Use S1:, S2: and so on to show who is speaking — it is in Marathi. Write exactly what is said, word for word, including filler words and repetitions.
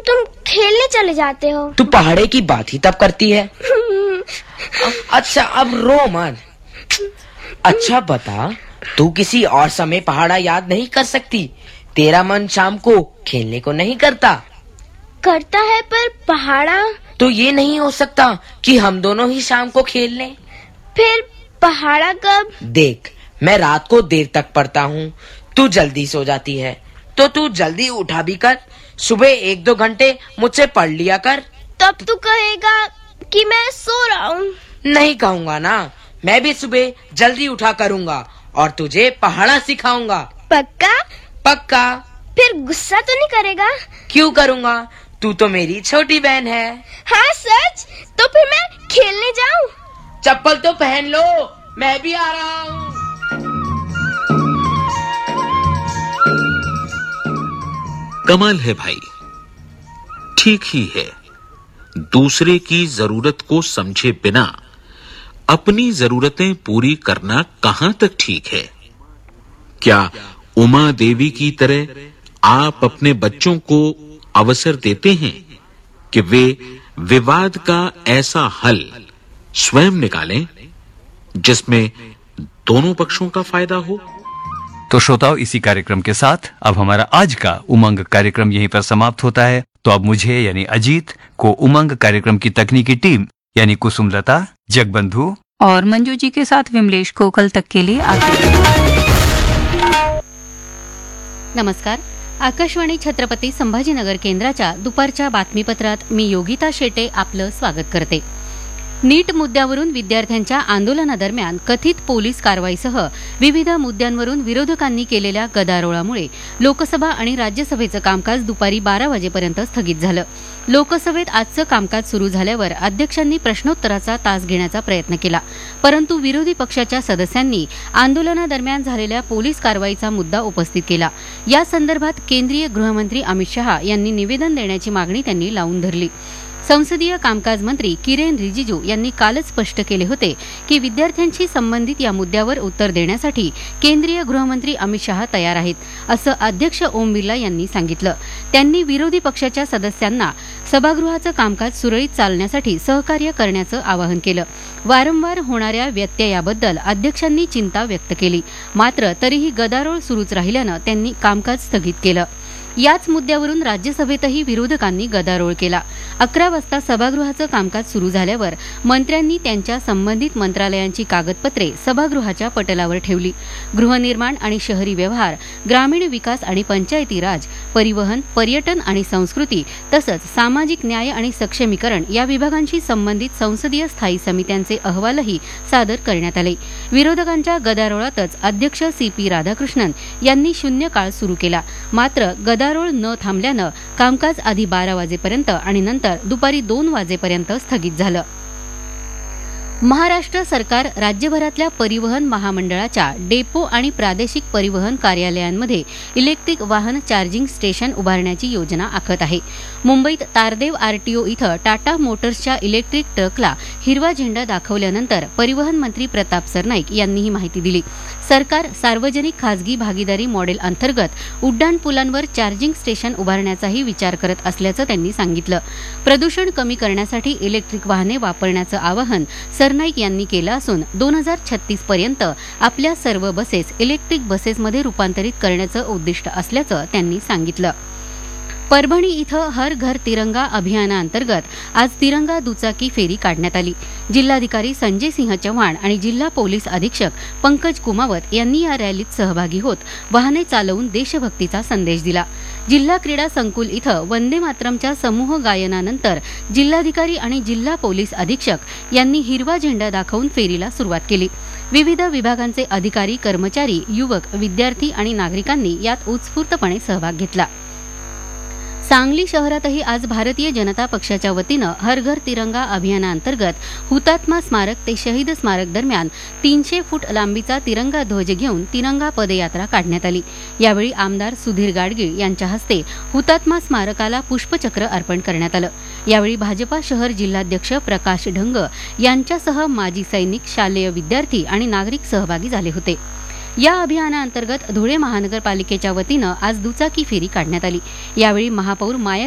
S1: तुम खेलने चले जाते हो।
S2: तू पहाड़े की बात ही तब करती है। अच्छा अब रो मत। अच्छा बता, तू किसी और समय पहाड़ा याद नहीं कर सकती? तेरा मन शाम को खेलने को नहीं करता?
S1: करता है, पर पहाड़ा।
S2: तो ये नहीं हो सकता कि हम दोनों ही शाम को खेल लें?
S1: फिर पहाड़ा कब?
S2: देख, मैं रात को देर तक पढ़ता हूँ, तू जल्दी सो जाती है, तो तू जल्दी उठा भी कर। सुबह एक दो घंटे मुझसे पढ़ लिया कर।
S1: तब तू कहेगा कि मैं सो रहा हूँ।
S2: नहीं कहूँगा ना, मैं भी सुबह जल्दी उठा करूँगा और तुझे पहाड़ा सिखाऊंगा।
S1: पक्का?
S2: पक्का।
S1: फिर गुस्सा तो नहीं करेगा?
S2: क्यों करूँगा, तू तो मेरी छोटी बहन है।
S1: हाँ सच? तो फिर मैं खेलने जाऊँ?
S2: चप्पल तो पहन लो, मैं भी आ रहा हूँ।
S3: कमाल है भाई, ठीक ही है। दूसरे की जरूरत को समझे बिना अपनी जरूरतें पूरी करना कहां तक ठीक है? क्या उमा देवी की तरह आप अपने बच्चों को अवसर देते हैं कि वे विवाद का ऐसा हल स्वयं निकालें जिसमें दोनों पक्षों का फायदा हो?
S4: तो श्रोताओं, इसी कार्यक्रम के साथ अब हमारा आज का उमंग कार्यक्रम यहीं पर समाप्त होता है। तो अब मुझे यानी अजीत को उमंग कार्यक्रम की तकनीकी टीम यानी कुसुमलता, जगबंधु
S5: और मंजू जी के साथ विमलेश को कल तक के लिए आगे।
S6: नमस्कार. आकाशवाणी छत्रपती संभाजीनगर केंद्राच्या दुपारच्या बातमीपत्रात मी योगिता शेटे आपलं स्वागत करते. नीट मुद्द्यावरून विद्यार्थ्यांच्या आंदोलनादरम्यान कथित पोलीस कारवाईसह विविध मुद्द्यांवरून विरोधकांनी केलेल्या गदारोळामुळे लोकसभा आणि राज्यसभेचं कामकाज दुपारी बारा वाजेपर्यंत स्थगित झालं. लोकसभेत आजचं कामकाज सुरू झाल्यावर अध्यक्षांनी प्रश्नोत्तराचा तास घेण्याचा प्रयत्न केला, परंतु विरोधी पक्षाच्या सदस्यांनी आंदोलनादरम्यान झालेल्या पोलीस कारवाईचा मुद्दा उपस्थित केला. या संदर्भात केंद्रीय गृहमंत्री अमित शहा यांनी निवेदन देण्याची मागणी त्यांनी लावून धरली. संसदीय कामकाज मंत्री किरेन रिजिजू यांनी कालच स्पष्ट केले होते की विद्यार्थ्यांशी संबंधित या मुद्द्यावर उत्तर देण्यासाठी केंद्रीय गृहमंत्री अमित शहा तयार आहेत, असं अध्यक्ष ओम बिर्ला यांनी सांगितलं. त्यांनी विरोधी पक्षाच्या सदस्यांना सभागृहाचं कामकाज सुरळीत चालण्यासाठी सहकार्य करण्याचं आवाहन केलं. वारंवार होणाऱ्या व्यत्ययाबद्दल अध्यक्षांनी चिंता व्यक्त केली, मात्र तरीही गदारोळ सुरूच राहिल्यानं त्यांनी कामकाज स्थगित केलं. याच मुद्द्यावरून राज्यसभेतही विरोधकांनी गदारोळ केला. अकरा वाजता सभागृहाचं कामकाज सुरू झाल्यावर मंत्र्यांनी त्यांच्या संबंधित मंत्रालयांची कागदपत्रे सभागृहाच्या पटलावर ठेवली. गृहनिर्माण आणि शहरी व्यवहार, ग्रामीण विकास आणि पंचायती राज, परिवहन, पर्यटन आणि संस्कृती तसंच सामाजिक न्याय आणि सक्षमीकरण या विभागांशी संबंधित संसदीय स्थायी समित्यांचे अहवालही सादर करण्यात आले. विरोधकांच्या गदारोळातच अध्यक्ष सी पी राधाकृष्णन यांनी शून्य काळ सुरू केला. मात्र गदा गदारोळ न थांबल्यानं कामकाज आधी बारा वाजेपर्यंत आणि नंतर दुपारी दोन वाजेपर्यंत स्थगित झालं. महाराष्ट्र सरकार राज्यभरातल्या परिवहन महामंडळाच्या डेपो आणि प्रादेशिक परिवहन कार्यालयांमध्ये इलेक्ट्रिक वाहन चार्जिंग स्टेशन उभारण्याची योजना आखत आहे. मुंबईत तारदेव आरटीओ इथं टाटा मोटर्सच्या इलेक्ट्रिक ट्रकला हिरवा झेंडा दाखवल्यानंतर परिवहन मंत्री प्रताप सरनाईक यांनी ही माहिती दिली. सरकार सार्वजनिक खासगी भागीदारी मॉडेल अंतर्गत उड्डाणपुलांवर चार्जिंग स्टेशन उभारण्याचाही विचार करत असल्याचं त्यांनी सांगितलं. प्रदूषण कमी करण्यासाठी इलेक्ट्रिक वाहने वापरण्याचं आवाहन सरनाईक यांनी केलं असून दोन हजार छत्तीस पर्यंत आपल्या सर्व बसेस इलेक्ट्रिक बसेसमध्ये रूपांतरित करण्याचं उद्दिष्ट असल्याचं त्यांनी सांगितलं. परभणी इथं हर घर तिरंगा अभियानाअंतर्गत आज तिरंगा दुचाकी फेरी काढण्यात आली. जिल्हाधिकारी संजय सिंह चव्हाण आणि जिल्हा पोलीस अधीक्षक पंकज कुमावत यांनी या रॅलीत सहभागी होत वाहने चालवून देशभक्तीचा संदेश दिला. जिल्हा क्रीडा संकुल इथं वंदे मातरमच्या समूह गायनानंतर जिल्हाधिकारी आणि जिल्हा पोलीस अधीक्षक यांनी हिरवा झेंडा दाखवून फेरीला सुरुवात केली. विविध विभागांचे अधिकारी, कर्मचारी, युवक, विद्यार्थी आणि नागरिकांनी यात उत्स्फूर्तपणे सहभाग घेतला. सांगली शहरातही आज भारतीय जनता पक्षाच्या वतीनं हर घर तिरंगा अभियानाअंतर्गत हुतात्मा स्मारक ते शहीद स्मारक दरम्यान तीनशे फूट लांबीचा तिरंगा ध्वज घेऊन तिरंगा पदयात्रा काढण्यात आली. यावेळी आमदार सुधीर गाडगीळ यांच्या हस्ते हुतात्मा स्मारकाला पुष्पचक्र अर्पण करण्यात आलं. यावेळी भाजपा शहर जिल्हाध्यक्ष प्रकाश ढंग यांच्यासह माजी सैनिक, शालेय विद्यार्थी आणि नागरिक सहभागी झाले होते. या अभियानाअंतर्गत धुळे महानगरपालिकेच्या वतीनं आज दुचाकी फेरी काढण्यात आली. यावेळी महापौर माया